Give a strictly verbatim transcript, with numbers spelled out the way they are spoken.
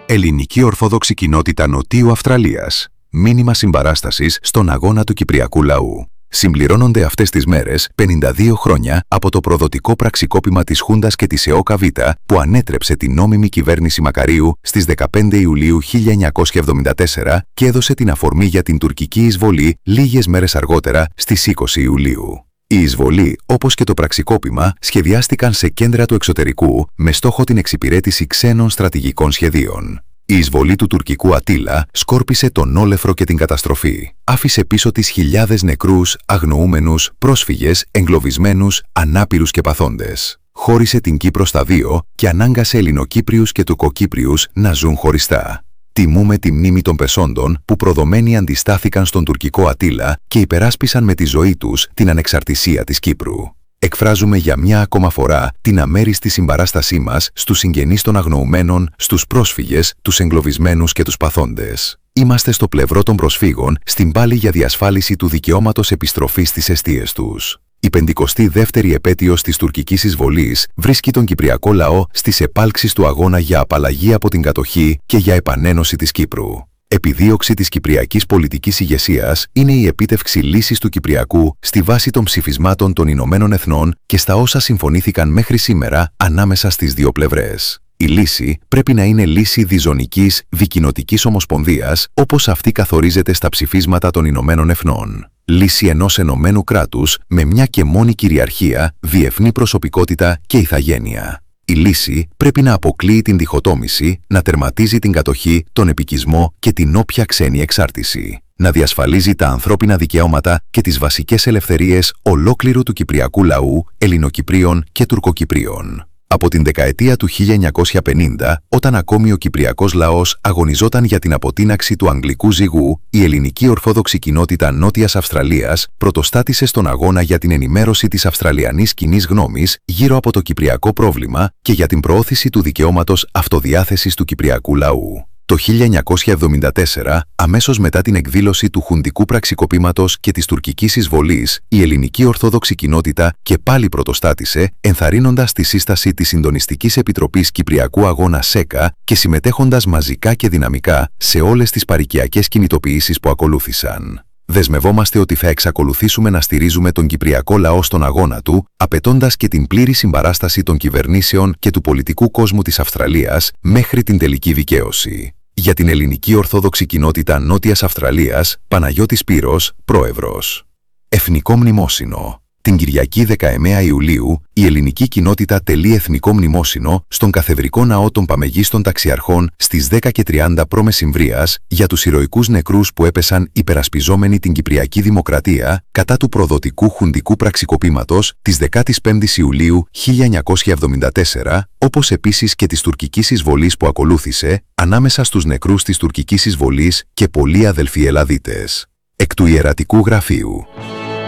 Ελληνική Ορθόδοξη Κοινότητα Νοτίου Αυστραλίας. Μήνυμα συμπαράστασης στον αγώνα του κυπριακού λαού. Συμπληρώνονται αυτές τις μέρες πενήντα δύο χρόνια από το προδοτικό πραξικόπημα της Χούντας και της ΕΟΚΑ Β που ανέτρεψε την νόμιμη κυβέρνηση Μακαρίου στις δεκαπέντε Ιουλίου χίλια εννιακόσια εβδομήντα τέσσερα και έδωσε την αφορμή για την τουρκική εισβολή λίγες μέρες αργότερα στις είκοσι Ιουλίου. Η εισβολή, όπως και το πραξικόπημα, σχεδιάστηκαν σε κέντρα του εξωτερικού με στόχο την εξυπηρέτηση ξένων στρατηγικών σχεδίων. Η εισβολή του τουρκικού Ατίλα σκόρπισε τον όλεφρο και την καταστροφή. Άφησε πίσω της χιλιάδες νεκρούς, αγνοούμενους, πρόσφυγες, εγκλωβισμένους, ανάπηρους και παθόντες. Χώρισε την Κύπρο στα δύο και ανάγκασε Ελληνοκύπριους και Τουρκοκύπριους να ζουν χωριστά. Τιμούμε τη μνήμη των πεσόντων που προδομένοι αντιστάθηκαν στον τουρκικό Ατίλα και υπεράσπισαν με τη ζωή τους την ανεξαρτησία της Κύπρου. Εκφράζουμε για μια ακόμα φορά την αμέριστη συμπαράστασή μας στους συγγενείς των αγνοουμένων, στους πρόσφυγες, τους εγκλωβισμένους και τους παθόντες. Είμαστε στο πλευρό των προσφύγων στην πάλη για διασφάλιση του δικαιώματος επιστροφής στις αιστείες τους. Η πεντηκοστή δεύτερη επέτειος της τουρκικής εισβολής βρίσκει τον κυπριακό λαό στις επάλξεις του αγώνα για απαλλαγή από την κατοχή και για επανένωση της Κύπρου. Επιδίωξη της κυπριακής πολιτικής ηγεσίας είναι η επίτευξη λύσης του Κυπριακού στη βάση των ψηφισμάτων των Ηνωμένων Εθνών και στα όσα συμφωνήθηκαν μέχρι σήμερα ανάμεσα στις δύο πλευρές. Η λύση πρέπει να είναι λύση διζωνικής δικοινοτικής ομοσπονδίας, όπως αυτή καθορίζεται στα ψηφίσματα των Ηνωμένων Εθνών. Λύση ενός ενωμένου κράτους με μια και μόνη κυριαρχία, διεθνή προσωπικότητα και ηθαγένεια. Η λύση πρέπει να αποκλείει την διχοτόμηση, να τερματίζει την κατοχή, τον επικισμό και την όποια ξένη εξάρτηση. Να διασφαλίζει τα ανθρώπινα δικαιώματα και τις βασικές ελευθερίες ολόκληρου του κυπριακού λαού, Ελληνοκυπρίων και Τουρκοκυπρίων. Από την δεκαετία του χίλια εννιακόσια πενήντα, όταν ακόμη ο κυπριακός λαός αγωνιζόταν για την αποτείναξη του αγγλικού ζυγού, η Ελληνική Ορθόδοξη Κοινότητα Νότιας Αυστραλίας πρωτοστάτησε στον αγώνα για την ενημέρωση της Αυστραλιανής κοινής γνώμης γύρω από το κυπριακό πρόβλημα και για την προώθηση του δικαιώματος αυτοδιάθεσης του κυπριακού λαού. Το χίλια εννιακόσια εβδομήντα τέσσερα, αμέσως μετά την εκδήλωση του χουντικού πραξικοπήματος και της τουρκικής εισβολής, η Ελληνική Ορθόδοξη Κοινότητα και πάλι πρωτοστάτησε, ενθαρρύνοντας τη σύσταση της Συντονιστικής Επιτροπής Κυπριακού Αγώνα ΣΕΚΑ και συμμετέχοντας μαζικά και δυναμικά σε όλες τις παροικιακές κινητοποιήσεις που ακολούθησαν. Δεσμευόμαστε ότι θα εξακολουθήσουμε να στηρίζουμε τον κυπριακό λαό στον αγώνα του, απαιτώντας και την πλήρη συμπαράσταση των κυβερνήσεων και του πολιτικού κόσμου της Αυστραλίας μέχρι την τελική δικαίωση. Για την Ελληνική Ορθόδοξη Κοινότητα Νότιας Αυστραλίας, Παναγιώτης Πύρος, Πρόεδρος. Εθνικό Μνημόσυνο. Την Κυριακή δεκαεννέα Ιουλίου, η ελληνική κοινότητα τελεί εθνικό μνημόσυνο στον Καθεδρικό Ναό των Παμεγίστων Ταξιαρχών στις δέκα και τριάντα π.Μ. για τους ηρωικούς νεκρούς που έπεσαν υπερασπιζόμενοι την Κυπριακή Δημοκρατία κατά του προδοτικού χουντικού πραξικοπήματος της δεκάτης πέμπτης Ιουλίου χίλια εννιακόσια εβδομήντα τέσσερα, όπως επίσης και της τουρκικής εισβολής που ακολούθησε, ανάμεσα στους νεκρούς της τουρκικής εισβολής και πολλοί αδελφοί Ελλαδίτες. Εκ του Ιερατικού Γραφείου.